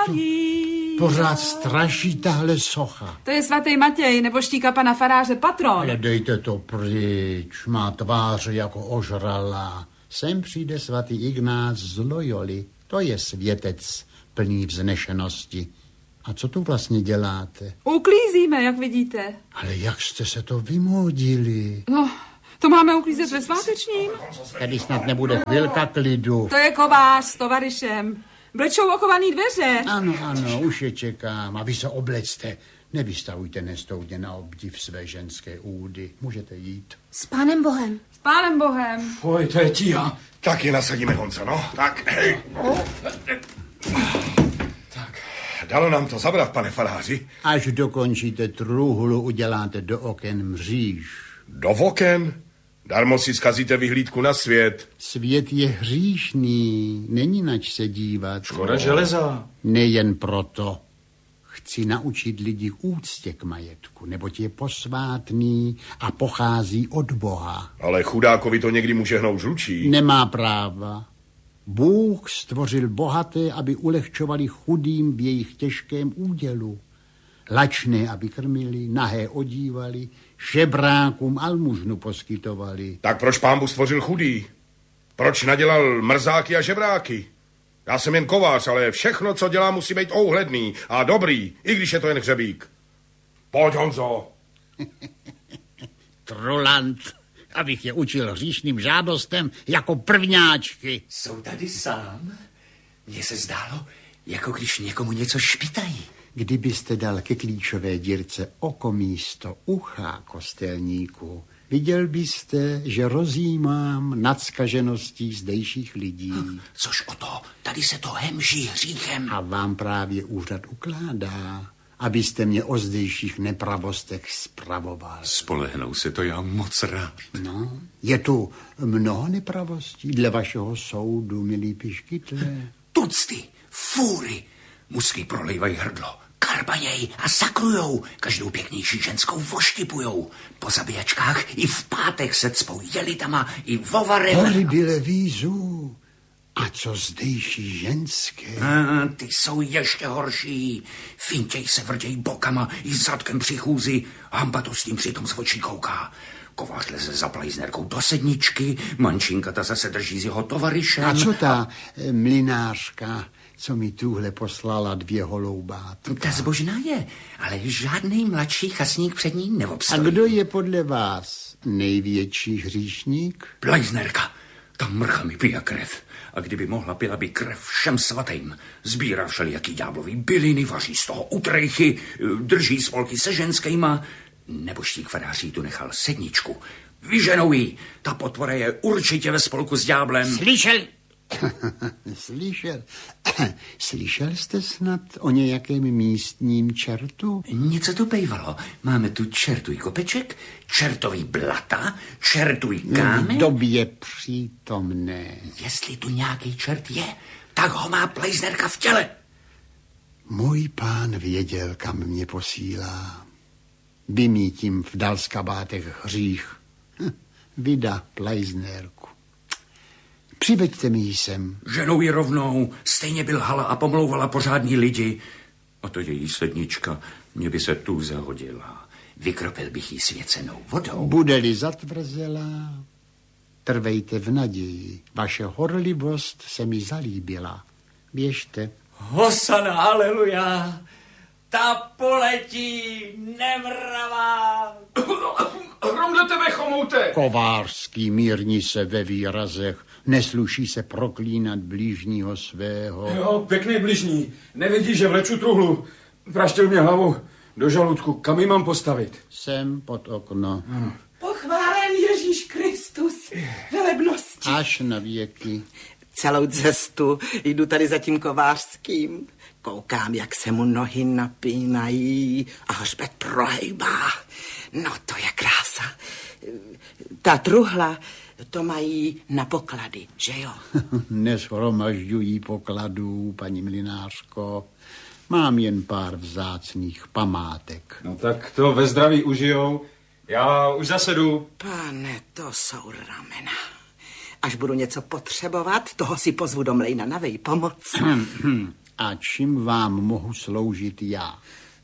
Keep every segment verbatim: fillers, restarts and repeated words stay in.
Marii. Pořád straší tahle socha. To je svatý Matěj, nebo štíka pana faráře patron. Ale dejte to pryč, má tvář jako ožralá. Sem přijde svatý Ignác z Loyoli. To je světec plný vznešenosti. A co tu vlastně děláte? Uklízíme, jak vidíte. Ale jak jste se to vymodili? No, to máme uklízet ve svátečním. Tady snad nebude chvilka klidu. To je kovář s tovaryšem. Blečou okovaný dveře. Ano, ano, už je čekám. A vy se oblecte. Nevystavujte nestoudně na obdiv své ženské údy. Můžete jít. S pánem Bohem. S pánem Bohem. Oj, to je tíha. Tak je nasadíme, Honco, no. Tak, hej. Tak. Dalo nám to zabrat, pane faráři. Až dokončíte truhlu, uděláte do oken mříž. Do oken? Darmo si zkazíte vyhlídku na svět. Svět je hříšný, není nač se dívat. Škoda železa. Nejen proto. Chci naučit lidi úctě k majetku, neboť je posvátný a pochází od Boha. Ale chudákovi to někdy může hnout žlučí. Nemá práva. Bůh stvořil bohaté, aby ulehčovali chudým v jejich těžkém údělu. Lačné, aby krmili, nahé odívali, žebrákům almužnu poskytovali. Tak proč pán Bůh stvořil chudý? Proč nadělal mrzáky a žebráky? Já jsem jen kovář, ale všechno, co dělá, musí být ouhledný a dobrý, i když je to jen hřebík. Pojď, Honzo. Trolant, abych je učil hříšným žádostem jako prvňáčky. Jsou tady sám? Mně se zdálo, jako když někomu něco špitají. Kdybyste dal ke klíčové dírce oko místo ucha, kostelníku, viděl byste, že rozjímám nad zkažeností zdejších lidí. Což o to, tady se to hemží hříchem. A vám právě úřad ukládá, abyste mě o zdejších nepravostech spravoval. Spolehnou se to já moc rád. No, je tu mnoho nepravostí dle vašeho soudu, milý piškytle. Tucty, fůry, musky prolejvají hrdlo, karbaněj a sakrujou, každou pěknější ženskou voštipujou. Po zabíjačkách i v pátech se cpou jelitama i vovarem. Hory byle vízu. A co zdejší ženské? A, ty jsou ještě horší. Fintěj se, vrděj bokama i zadkem při chůzi. Hamba to s tím přitom z očí kouká. Kovář leze za plejznerkou do sedničky, mančinka ta zase drží s jeho tovaryšem. A co ta e, mlynářka, co mi tuhle poslala dvě holoubátka? Ta zbožná je, ale žádný mladší chasník před ní neobstojí. A kdo je podle vás největší hříšník? Plejznerka, ta mrcha mi pije krev. A kdyby mohla, pila by krev všem svatým. Sbírá všelijaký ďáblový byliny, vaří z toho utrejchy, drží spolky se ženskýma. Nebožtík faráří tu nechal sedničku. Vyženou jí, ta potvora je určitě ve spolku s ďáblem. Slyšel? Slyšel. Slyšel jste snad o nějakém místním čertu? Něco tu bejvalo. Máme tu čertuj kopeček, čertový blata, čertuj kámen. V době přítomné. Jestli tu nějaký čert je, tak ho má plejznerka v těle. Můj pán věděl, kam mě posílá. Vymítím v dalskabátech hřích. Hm, vida plejznerku. Přiveďte mi ji sem. Ženou ji rovnou, stejně by lhala a pomlouvala pořádní lidi. A to její sednička, mě by se tu zahodila. Vykropil bych jí svěcenou vodou. Bude-li zatvrzelá, trvejte v naději. Vaše horlivost se mi zalíbila. Běžte. Hosana, aleluja, ta poletí nemravá. Hromle tebe, chomoute! Kovářský, mírní se ve výrazech, nesluší se proklínat blížního svého. Jo, pěkný bližní, nevidíš, že vleču truhlu. Praštil mě hlavu do žaludku, kam ji mám postavit? Sem pod okno. Ano. Pochválen Ježíš Kristus, velebnosti. Až na věky. Celou cestu jdu tady za tím kovářským. Koukám, jak se mu nohy napínají a hřbet prohejbá. No, to je krása. Ta truhla, to mají na poklady, že jo? Neshromažďují pokladů, paní mlynářko. Mám jen pár vzácných památek. No tak to ve zdraví užijou. Já už zase jdu. Pane, to jsou ramena. Až budu něco potřebovat, toho si pozvu do mlejna na vej pomoc. A čím vám mohu sloužit já?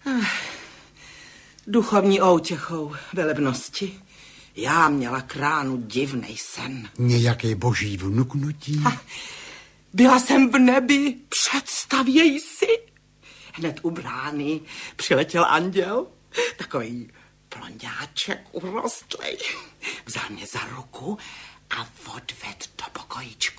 Duchovní outěchou, velebnosti. Já měla kránu divnej sen. Nějaké boží vnuknutí? Ha, byla jsem v nebi, představěj si. Hned u brány přiletěl anděl, takový blonďáček urostlej. Vzal mě za ruku a odved do pokojíčku.